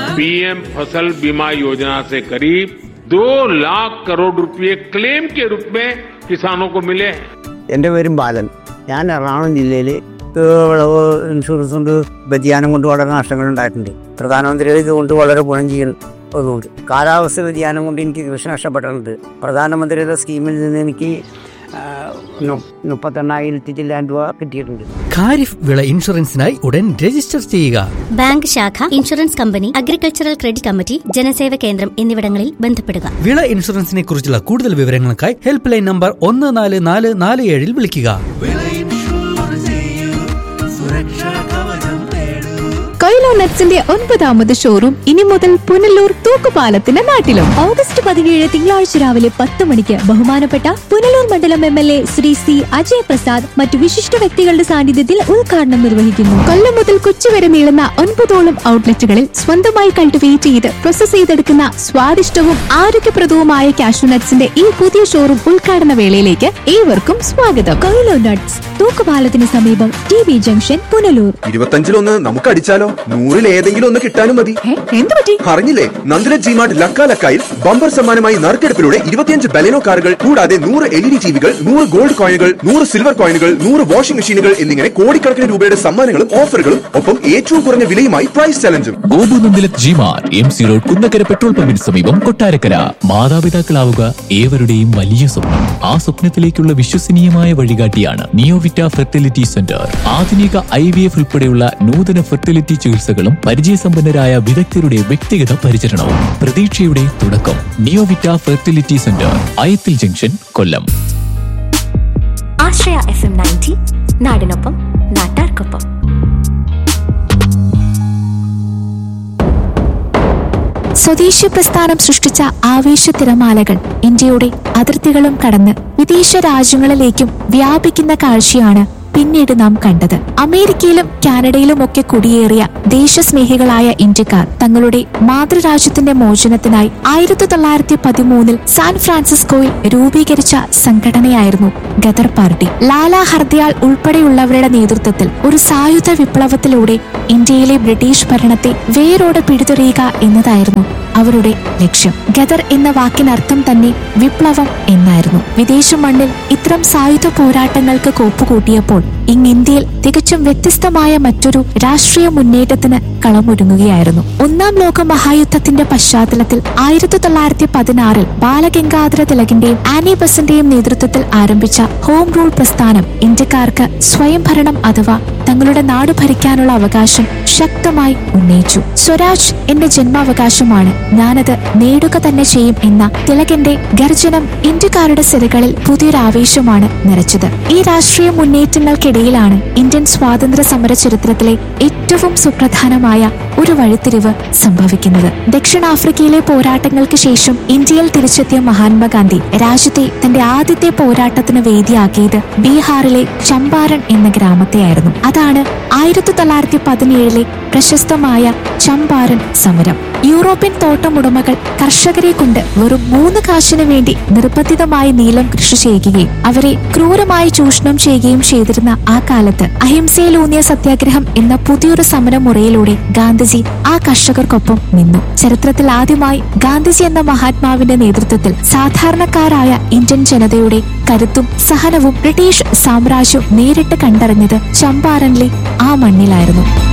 PM फसल बीमा योजना से करीब 2 लाख करोड़ रुपए क्लेम के रूप में किसानों को मिले हैं. എൻ്റെ പേരും ബാലൻ. ഞാൻ എറണാകുളം ജില്ലയിൽ വിളവ് ഇൻഷുറൻസ് കൊണ്ട് വ്യതിയാനം കൊണ്ട് വളരെ നഷ്ടങ്ങൾ ഉണ്ടായിട്ടുണ്ട്. പ്രധാനമന്ത്രിയുടെ ഇതുകൊണ്ട് വളരെ ഗുണം ചെയ്യുന്നുണ്ട്. കാലാവസ്ഥ വ്യതിയാനം കൊണ്ട് എനിക്ക് കൃഷി നഷ്ടപ്പെട്ടിട്ടുണ്ട്. പ്രധാനമന്ത്രിയുടെ സ്കീമിൽ നിന്ന് എനിക്ക് 38,000 ചില്ലാൻ രൂപ കിട്ടിയിട്ടുണ്ട്. ഖാരിഫ് വിള ഇൻഷുറൻസിനായി ഉടൻ രജിസ്റ്റർ ചെയ്യുക. ബാങ്ക് ശാഖ, insurance company, agricultural credit committee, ജനസേവ കേന്ദ്രം എന്നിവിടങ്ങളിൽ ബന്ധപ്പെടുക. വിള ഇൻഷുറൻസിനെ കുറിച്ചുള്ള കൂടുതൽ വിവരങ്ങൾക്കായി ഹെൽപ്പ് ലൈൻ നമ്പർ 14447 വിളിക്കുക. കൊയിലോ നട്ട്സിന്റെ 9ാമത് ഷോറൂം ഇനി മുതൽ പുനലൂർ തൂക്കുപാലത്തിന്റെ നാട്ടിലും. ഓഗസ്റ്റ് 17 തിങ്കളാഴ്ച രാവിലെ 10 മണിക്ക് ബഹുമാനപ്പെട്ട പുനലൂർ മണ്ഡലം MLA ശ്രീ C. അജയ് പ്രസാദ് മറ്റു വിശിഷ്ട വ്യക്തികളുടെ സാന്നിധ്യത്തിൽ ഉദ്ഘാടനം നിർവഹിക്കുന്നു. കൊല്ലം മുതൽ കൊച്ചി വരെ നീളുന്ന 9ഓളം ഔട്ട്ലെറ്റുകളിൽ സ്വന്തമായി കൾട്ടിവേറ്റ് ചെയ്ത് പ്രോസസ് ചെയ്തെടുക്കുന്ന സ്വാദിഷ്ടവും ആരോഗ്യപ്രദവുമായ കാഷ്യൂ നട്ട്സിന്റെ ഈ പുതിയ ഷോറൂം ഉദ്ഘാടന വേളയിലേക്ക് ഏവർക്കും സ്വാഗതം. കൊയിലോ നട്ട്സ്, തൂക്കുപാലത്തിന് സമീപം, TB ജംഗ്ഷൻ, പുനലൂർ. 25-ൽ നമുക്ക് അടിച്ചാലോ? 100-ൽ ഏതെങ്കിലും ഒന്ന് കിട്ടാനും മതി. എന്ത് പറ്റി? അറിഞ്ഞില്ലേ? നന്ദില ജിമാർട്ട് ലക്കായിൽ ബമ്പർ സമ്മാനമായി നറുക്കെടുപ്പിലൂടെ 25 ബലെനോ കാറുകൾ കൂടാതെ 100 LED ടിവികൾ, 100 ഗോൾഡ് കോയിനുകൾ, 100 സിൽവർ കോയിനുകൾ, 100 വാഷിംഗ് മെഷീനുകൾ എന്നിങ്ങനെ കോടിക്കണക്കിന് രൂപയുടെ സമ്മാനങ്ങളും ഓഫറുകളും ഒപ്പം ഏറ്റവും കുറഞ്ഞ വിലയുമായി price ചലഞ്ചും. Gopu Nandila G-Mart MC road Kunnakkara petrol പമ്പിന് സമീപം, കൊട്ടാരക്കര. മാതാപിതാക്കളാവുക ഏവരുടെയും വലിയ സ്വപ്നം. ആ സ്വപ്നത്തിലേക്കുള്ള വിശ്വസനീയമായ വഴികാട്ടിയാണ് നിയോവിറ്റ ഫെർട്ടിലിറ്റി സെന്റർ. ആധുനിക IVF ഉൾപ്പെടെയുള്ള നൂതന ഫെർട്ടിലിറ്റി ചികിത്സകളും പരിചയസമ്പന്നരായ വിദഗ്ധരുടെ വ്യക്തിഗത പരിചരണവും. പ്രതീക്ഷയുടെ തുടക്കം. നിയോവിറ്റ ഫെർട്ടിലിറ്റി സെന്റർ, അയത്തിൽ ജംഗ്ഷൻ, കൊല്ലം. ആശ്രയ FM 90 നാടിനൊപ്പം നാട്ടാർക്കൊപ്പം. സ്വദേശി പ്രസ്ഥാനം സൃഷ്ടിച്ച ആവേശ തിരമാലകൾ ഇന്ത്യയുടെ അതിർത്തികളും കടന്ന് വിദേശ രാജ്യങ്ങളിലേക്കും വ്യാപിക്കുന്ന കാഴ്ചയാണ് പിന്നീട് നാം കണ്ടത്. അമേരിക്കയിലും കാനഡയിലുമൊക്കെ കുടിയേറിയ ദേശസ്നേഹികളായ ഇന്ത്യക്കാർ തങ്ങളുടെ മാതൃരാജ്യത്തിന്റെ മോചനത്തിനായി 1913 സാൻ ഫ്രാൻസിസ്കോയിൽ രൂപീകരിച്ച സംഘടനയായിരുന്നു ഗദർ പാർട്ടി. ലാലാ ഹർദയാൽ ഉൾപ്പെടെയുള്ളവരുടെ നേതൃത്വത്തിൽ ഒരു സായുധ വിപ്ലവത്തിലൂടെ ഇന്ത്യയിലെ ബ്രിട്ടീഷ് ഭരണത്തെ വേരോടെ പിടിതെറിയുക എന്നതായിരുന്നു അവരുടെ ലക്ഷ്യം. ഗദർ എന്ന വാക്കിനർത്ഥം തന്നെ വിപ്ലവം എന്നായിരുന്നു. വിദേശ മണ്ണിൽ ഇത്തരം സായുധ പോരാട്ടങ്ങൾക്ക് കോപ്പുകൂട്ടിയപ്പോൾ ഇന്ത്യയിൽ തികച്ചും വ്യത്യസ്തമായ മറ്റൊരു രാഷ്ട്രീയ മുന്നേറ്റത്തിന് കളമൊരുങ്ങുകയായിരുന്നു. 1-ാം ലോക മഹായുദ്ധത്തിന്റെ പശ്ചാത്തലത്തിൽ 1916 ബാലഗംഗാധര തിലകിന്റെയും ആനി ബസന്റെയും നേതൃത്വത്തിൽ ആരംഭിച്ച ഹോം റൂൾ പ്രസ്ഥാനം ഇന്ത്യക്കാർക്ക് സ്വയംഭരണം അഥവാ തങ്ങളുടെ നാട് ഭരിക്കാനുള്ള അവകാശം ശക്തമായി ഉന്നയിച്ചു. സ്വരാജ് എന്റെ ജന്മാവകാശമാണ്, ഞാനത് നേടുക തന്നെ ചെയ്യും എന്ന തിലകന്റെ ഗർജനം ഇന്ത്യക്കാരുടെ സിരകളിൽ പുതിയൊരാവേശമാണ് നിറച്ചത്. ഈ രാഷ്ട്രീയ മുന്നേറ്റങ്ങൾക്കിടയിലാണ് ഇന്ത്യൻ സ്വാതന്ത്ര്യ സമര ചരിത്രത്തിലെ ഏറ്റവും സുപ്രധാനമായ ഒരു വഴിത്തിരിവ് സംഭവിക്കുന്നത്. ദക്ഷിണാഫ്രിക്കയിലെ പോരാട്ടങ്ങൾക്ക് ശേഷം ഇന്ത്യയിൽ തിരിച്ചെത്തിയ മഹാത്മാഗാന്ധി രാജ്യത്തെ തന്റെ ആദ്യത്തെ പോരാട്ടത്തിന് വേദിയാക്കിയത് ബീഹാറിലെ ചമ്പാരൻ എന്ന ഗ്രാമത്തെയായിരുന്നു. അതാണ് 1917 പ്രശസ്തമായ ചമ്പാരൻ സമരം. യൂറോപ്യൻ തോട്ടമുടമകൾ കർഷകരെ കൊണ്ട് വെറും 3 കാശിന് വേണ്ടി നിർബന്ധിതമായി നീലം കൃഷി ചെയ്യുകയും അവരെ ക്രൂരമായി ചൂഷണം ചെയ്യുകയും ചെയ്തിരുന്ന ആ കാലത്ത് അഹിംസയിലൂന്നിയ സത്യാഗ്രഹം എന്ന പുതിയൊരു സമരമുറയിലൂടെ ഗാന്ധിജി ആ കർഷകർക്കൊപ്പം നിന്നു. ചരിത്രത്തിൽ ആദ്യമായി ഗാന്ധിജി എന്ന മഹാത്മാവിന്റെ നേതൃത്വത്തിൽ സാധാരണക്കാരായ ഇന്ത്യൻ ജനതയുടെ കരുത്തും സഹനവും ബ്രിട്ടീഷ് സാമ്രാജ്യം നേരിട്ട് കണ്ടറിഞ്ഞത് ചമ്പാരനിലെ ആ മണ്ണിലായിരുന്നു.